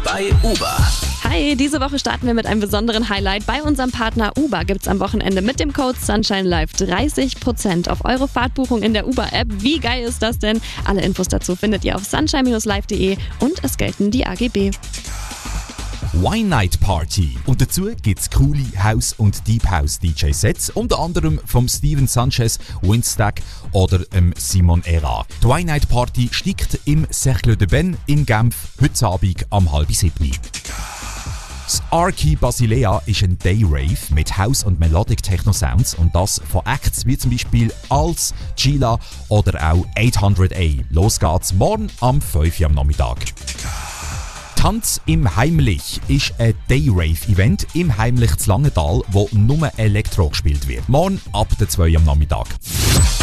bei Uber. Hi, diese Woche starten wir mit einem besonderen Highlight. Bei unserem Partner Uber gibt es am Wochenende mit dem Code Sunshine Live 30% auf eure Fahrtbuchung in der Uber-App. Wie geil ist das denn? Alle Infos dazu findet ihr auf sunshine-live.de und es gelten die AGB. Wine Night Party. Und dazu gibt es coole House- und Deep House DJ-Sets, unter anderem vom Steven Sanchez, Windstack oder Simon Era. Die Wine Night Party steigt im Cercle de Ben in Genf heute Abend am 6:30. Das Arki Basilea ist ein Day-Rave mit House- und Melodic Techno-Sounds und das von Acts wie zum Beispiel Als, Gila oder auch 800A. Los geht's morgen am 5 Uhr am Nachmittag. Tanz im Heimlich ist ein Day-Rave-Event im Heimlich zu Langenthal, wo nur Elektro gespielt wird. Morgen ab der 2 Uhr am Nachmittag.